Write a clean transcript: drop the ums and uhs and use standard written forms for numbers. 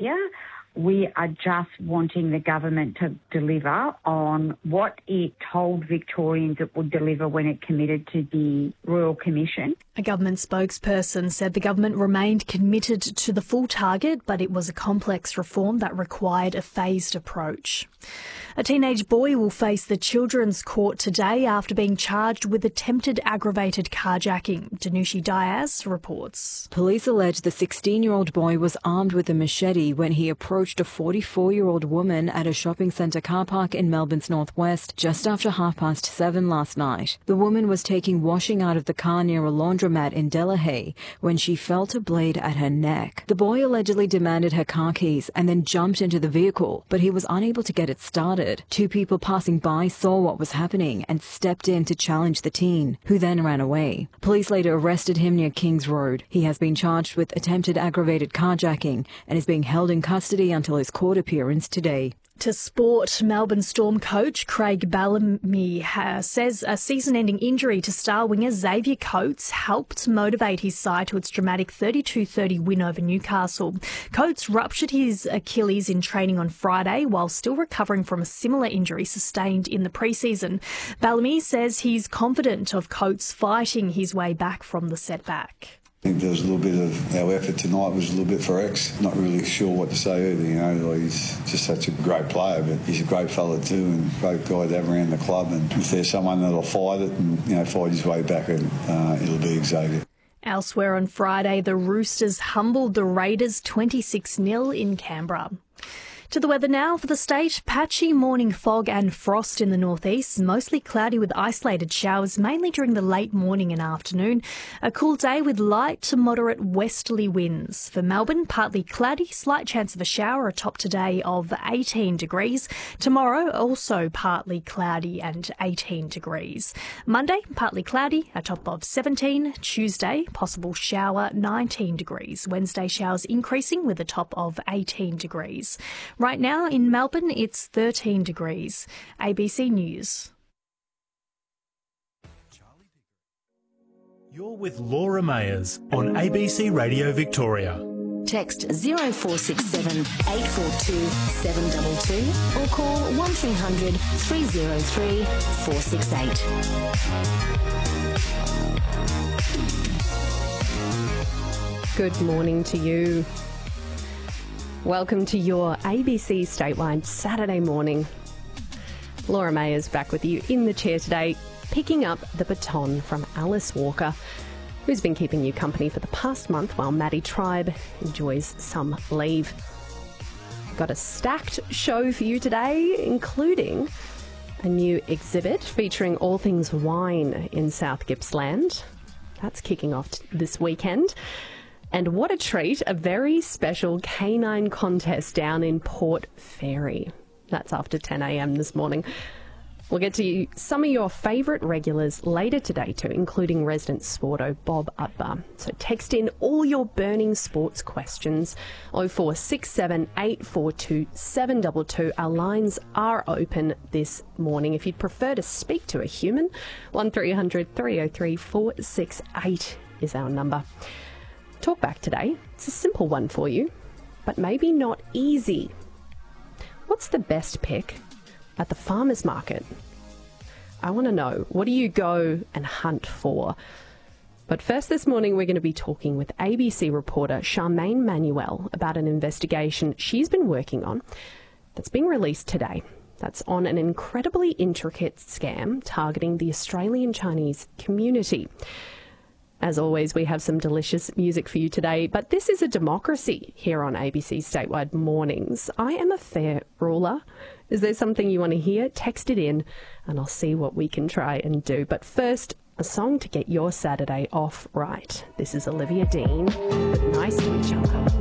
Australia. We are just wanting the government to deliver on what it told Victorians it would deliver when it committed to the Royal Commission. A government spokesperson said the government remained committed to the full target, but it was a complex reform that required a phased approach. A teenage boy will face the Children's Court today after being charged with attempted aggravated carjacking. Danushi Diaz reports. Police allege the 16-year-old boy was armed with a machete when he approached a 44-year-old woman at a shopping centre car park in Melbourne's northwest just after 7:30 last night. The woman was taking washing out of the car near a laundromat in Delahaye when she felt a blade at her neck. The boy allegedly demanded her car keys and then jumped into the vehicle, but he was unable to get it started. Two people passing by saw what was happening and stepped in to challenge the teen, who then ran away. Police later arrested him near Kings Road. He has been charged with attempted aggravated carjacking and is being held in custody until his court appearance today. To sport, Melbourne Storm coach Craig Bellamy says a season-ending injury to star winger Xavier Coates helped motivate his side to its dramatic 32-30 win over Newcastle. Coates ruptured his Achilles in training on Friday while still recovering from a similar injury sustained in the pre-season. Bellamy says he's confident of Coates fighting his way back from the setback. I think there was a little bit of our effort tonight was a little bit for X. Not really sure what to say either, Like he's just such a great player, but he's a great fella too and great guy to have around the club. And if there's someone that'll fight it and, fight his way back, it'll be Xavier. Elsewhere on Friday, the Roosters humbled the Raiders 26-0 in Canberra. To the weather now for the state. Patchy morning fog and frost in the northeast, mostly cloudy with isolated showers, mainly during the late morning and afternoon. A cool day with light to moderate westerly winds. For Melbourne, partly cloudy, slight chance of a shower, a top today of 18 degrees. Tomorrow, also partly cloudy and 18 degrees. Monday, partly cloudy, a top of 17. Tuesday, possible shower, 19 degrees. Wednesday, showers increasing with a top of 18 degrees. Right now in Melbourne, it's 13 degrees. ABC News. You're with Laura Mayers on ABC Radio Victoria. Text 0467 842 722 or call 1300 303 468. Good morning to you. Welcome to your ABC Statewide Saturday morning. Laura Mayers back with you in the chair today, picking up the baton from Alice Walker, who's been keeping you company for the past month while Maddie Tribe enjoys some leave. Got a stacked show for you today, including a new exhibit featuring all things wine in South Gippsland. That's kicking off this weekend. And what a treat, a very special canine contest down in Port Fairy. That's after 10 a.m. this morning. We'll get to some of your favourite regulars later today too, including resident sporto Bob Utbar. So text in all your burning sports questions, 0467 842 722. Our lines are open this morning. If you'd prefer to speak to a human, 1300 303 468 is our number. Talk back today. It's a simple one for you, but maybe not easy. What's the best pick at the farmer's market? I want to know, what do you go and hunt for? But first this morning, we're going to be talking with ABC reporter Charmaine Manuel about an investigation she's been working on that's being released today. That's on an incredibly intricate scam targeting the Australian Chinese community. As always, we have some delicious music for you today, but this is a democracy here on ABC Statewide Mornings. I am a fair ruler. Is there something you want to hear? Text it in and I'll see what we can try and do. But first, a song to get your Saturday off right. This is Olivia Dean with Nice to Each Other.